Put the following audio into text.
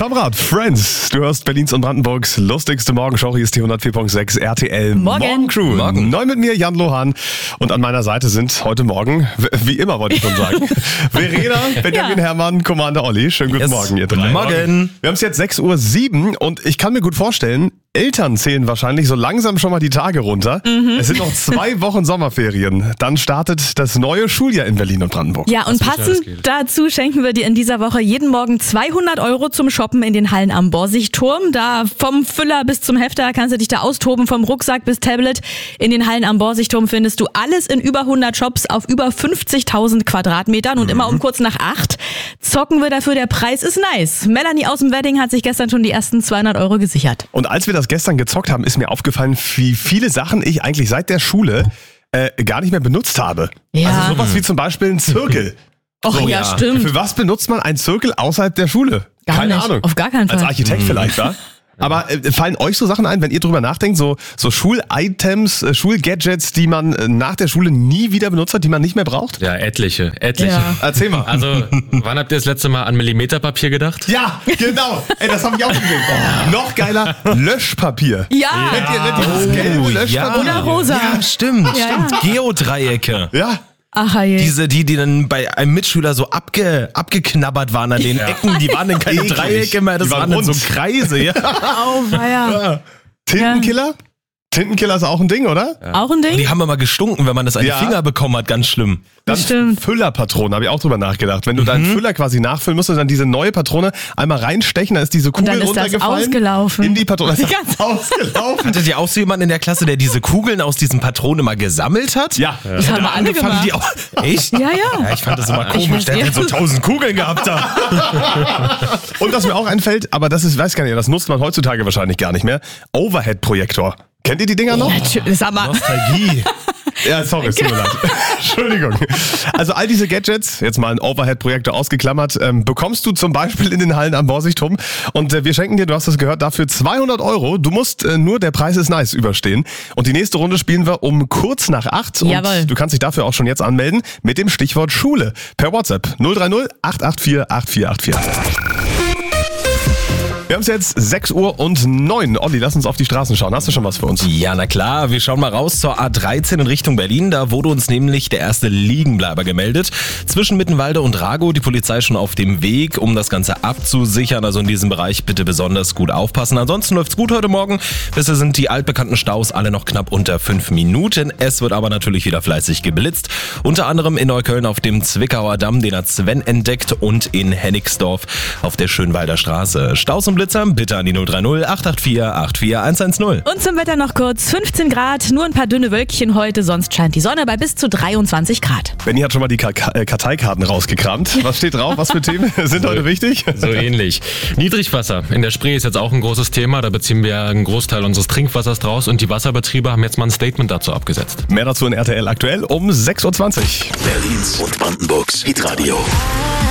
Kamerad, Friends, du hörst Berlins und Brandenburgs lustigste Morgenshow. Hier ist die 104.6 RTL Morgencrew. Morgen. Neu mit mir, Jan Lohan. Und an meiner Seite sind heute Morgen, wie immer wollte ich schon sagen, Verena, Benjamin Herrmann, Commander Olli. Schönen guten Morgen, ihr drei. Morgen. Wir haben es jetzt 6:07 Uhr und ich kann mir gut vorstellen, Eltern zählen wahrscheinlich so langsam schon mal die Tage runter. Es sind noch 2 Wochen Sommerferien. Dann startet das neue Schuljahr in Berlin und Brandenburg. Ja, und passend dazu schenken wir dir in dieser Woche jeden Morgen 200 € zum Shoppen in den Hallen am Borsigturm. Da vom Füller bis zum Hefter kannst du dich da austoben, vom Rucksack bis Tablet. In den Hallen am Borsigturm findest du alles in über 100 Shops auf über 50.000 Quadratmetern und immer um kurz nach 8 zocken wir dafür. Der Preis ist nice. Melanie aus dem Wedding hat sich gestern schon die ersten 200 € gesichert. Und als wir das gestern gezockt haben, ist mir aufgefallen, wie viele Sachen ich eigentlich seit der Schule gar nicht mehr benutzt habe. Ja. Also sowas wie zum Beispiel ein Zirkel. Och, So, ja, stimmt. Für was benutzt man einen Zirkel außerhalb der Schule? Gar Keine nicht. Ahnung. Auf gar keinen Fall. Als Architekt vielleicht, wa? Aber fallen euch so Sachen ein, wenn ihr drüber nachdenkt, so Schul-Items, Schulgadgets, die man nach der Schule nie wieder benutzt hat, die man nicht mehr braucht? Ja, etliche. Ja. Erzähl mal. Also, wann habt ihr das letzte Mal an Millimeterpapier gedacht? Ja, genau. Ey, das habe ich auch gesehen. Noch geiler, Löschpapier. Ja. Kennt ihr dieses gelbe Löschpapier? Oder rosa. Ja, stimmt. Ja. Geodreiecke. Ja. Ach, je. Die dann bei einem Mitschüler so abgeknabbert waren an den Ecken, die waren dann keine Eklig. Dreiecke mehr, das Die waren waren dann so rund. Kreise. Ja. Oh, weia. Tintenkiller? Tintenkiller ist auch ein Ding, oder? Auch ein Ding? Die haben immer gestunken, wenn man das an die Ja. Finger bekommen hat, ganz schlimm. Dann Stimmt. Füllerpatronen, habe ich auch drüber nachgedacht. Wenn du deinen Füller quasi nachfüllen musst und dann diese neue Patrone einmal reinstechen, dann ist diese Kugel dann ist das runtergefallen. ausgelaufen. In die Patrone. Das ist Ganz- ausgelaufen. Hattet ihr auch so jemanden in der Klasse, der diese Kugeln aus diesen Patronen mal gesammelt hat? Ja. Das haben wir alle Angefangen, gemacht. die auch. Echt? Ja. Ja, ich fand das immer komisch, weiß der nicht. hat so 1000 Kugeln gehabt da. Und was mir auch einfällt, aber das ist, weiß gar nicht, das nutzt man heutzutage wahrscheinlich gar nicht mehr. Overhead-Projektor. Kennt ihr die Dinger noch? Natürlich, sag mal. Nostalgie. Ja, sorry, es tut mir leid. Entschuldigung. Also all diese Gadgets, jetzt mal ein Overhead-Projektor ausgeklammert, bekommst du zum Beispiel in den Hallen am Borsigturm. Und wir schenken dir, du hast es gehört, dafür 200 €. Du musst nur Der Preis ist nice überstehen. Und die nächste Runde spielen wir um kurz nach 8. Jawohl. Und du kannst dich dafür auch schon jetzt anmelden mit dem Stichwort Schule. Per WhatsApp 030 884 8484. Wir haben es jetzt 6:09 Uhr. Olli, lass uns auf die Straßen schauen. Hast du schon was für uns? Ja, na klar. Wir schauen mal raus zur A13 in Richtung Berlin. Da wurde uns nämlich der erste Liegenbleiber gemeldet. Zwischen Mittenwalde und Ragow. Die Polizei schon auf dem Weg, um das Ganze abzusichern. Also in diesem Bereich bitte besonders gut aufpassen. Ansonsten läuft's gut heute Morgen. Bisher sind die altbekannten Staus alle noch knapp unter 5 Minuten. Es wird aber natürlich wieder fleißig geblitzt. Unter anderem in Neukölln auf dem Zwickauer Damm. Den hat Sven entdeckt. Und in Hennigsdorf auf der Schönwalder Straße. Staus und Blitzer bitte an die 030 884 84110. Und zum Wetter noch kurz. 15 Grad, nur ein paar dünne Wölkchen heute, sonst scheint die Sonne bei bis zu 23 Grad. Benni hat schon mal die Karteikarten rausgekramt. Was steht drauf? Was für Themen sind heute wichtig? So ähnlich. Niedrigwasser in der Spree ist jetzt auch ein großes Thema. Da beziehen wir einen Großteil unseres Trinkwassers draus und die Wasserbetriebe haben jetzt mal ein Statement dazu abgesetzt. Mehr dazu in RTL aktuell um 6:20 Uhr. Berlins und Brandenburgs Hitradio.